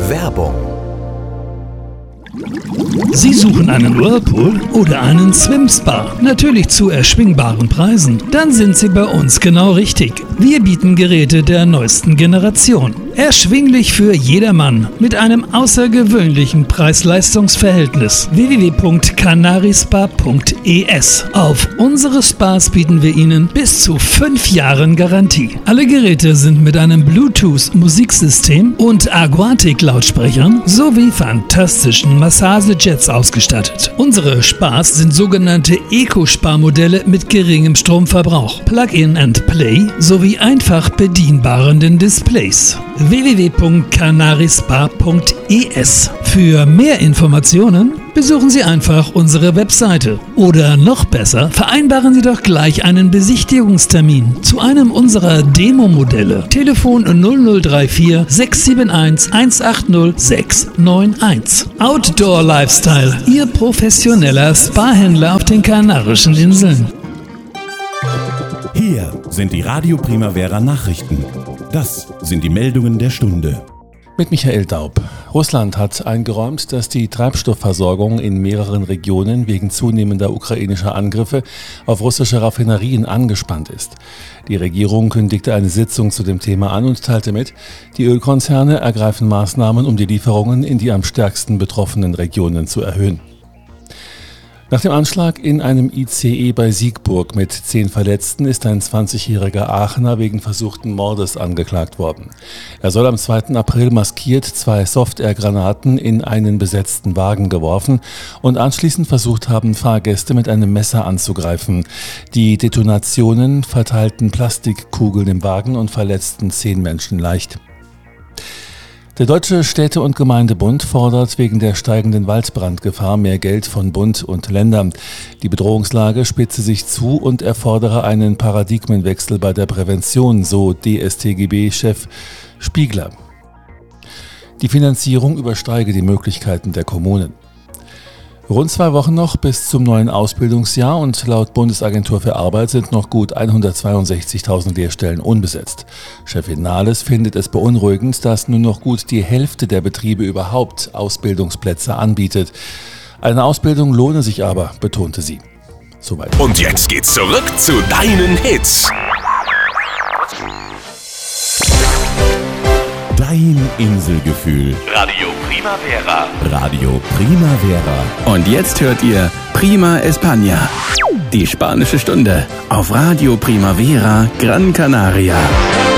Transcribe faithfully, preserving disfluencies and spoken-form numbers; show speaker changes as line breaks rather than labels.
Werbung.
Sie suchen einen Whirlpool oder einen Swim-Spa? Natürlich zu erschwingbaren Preisen? Dann sind Sie bei uns genau richtig. Wir bieten Geräte der neuesten Generation. Erschwinglich für jedermann mit einem außergewöhnlichen Preis-Leistungs-Verhältnis. w w w punkt canarispa punkt e s. Auf unsere Spas bieten wir Ihnen bis zu fünf Jahren Garantie. Alle Geräte sind mit einem Bluetooth-Musiksystem und Aquatic-Lautsprechern sowie fantastischen Massagejets ausgestattet. Unsere Spas sind sogenannte Eco-Spa-Modelle mit geringem Stromverbrauch, Plug-in and Play sowie einfach bedienbaren Displays. w w w punkt canarispa punkt e s. Für mehr Informationen besuchen Sie einfach unsere Webseite. Oder noch besser, vereinbaren Sie doch gleich einen Besichtigungstermin zu einem unserer Demo-Modelle. Telefon null null drei vier sechs sieben eins eins acht null sechs neun eins. Outdoor Lifestyle, Ihr professioneller Spa-Händler auf den Kanarischen Inseln.
Hier sind die Radio Primavera Nachrichten. Das sind die Meldungen der Stunde.
Mit Michael Daub. Russland hat eingeräumt, dass die Treibstoffversorgung in mehreren Regionen wegen zunehmender ukrainischer Angriffe auf russische Raffinerien angespannt ist. Die Regierung kündigte eine Sitzung zu dem Thema an und teilte mit, die Ölkonzerne ergreifen Maßnahmen, um die Lieferungen in die am stärksten betroffenen Regionen zu erhöhen. Nach dem Anschlag in einem I C E bei Siegburg mit zehn Verletzten ist ein zwanzigjähriger Aachener wegen versuchten Mordes angeklagt worden. Er soll am zweiten April maskiert zwei Soft-Air-Granaten in einen besetzten Wagen geworfen und anschließend versucht haben, Fahrgäste mit einem Messer anzugreifen. Die Detonationen verteilten Plastikkugeln im Wagen und verletzten zehn Menschen leicht. Der Deutsche Städte- und Gemeindebund fordert wegen der steigenden Waldbrandgefahr mehr Geld von Bund und Ländern. Die Bedrohungslage spitze sich zu und erfordere einen Paradigmenwechsel bei der Prävention, so D S T G B-Chef Spiegler. Die Finanzierung übersteige die Möglichkeiten der Kommunen. Rund zwei Wochen noch bis zum neuen Ausbildungsjahr und laut Bundesagentur für Arbeit sind noch gut hundertzweiundsechzigtausend Lehrstellen unbesetzt. Chefin Nahles findet es beunruhigend, dass nur noch gut die Hälfte der Betriebe überhaupt Ausbildungsplätze anbietet. Eine Ausbildung lohne sich aber, betonte sie. Soweit.
Und jetzt geht's zurück zu deinen Hits.
Dein Inselgefühl.
Radio Primavera.
Radio Primavera.
Und jetzt hört ihr Prima España. Die spanische Stunde auf Radio Primavera Gran Canaria.